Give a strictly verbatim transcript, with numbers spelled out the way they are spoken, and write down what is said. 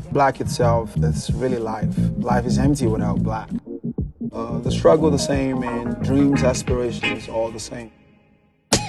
Black itself, that's really life. Life is empty without black. Uh, the struggle the same and dreams, aspirations, all the same.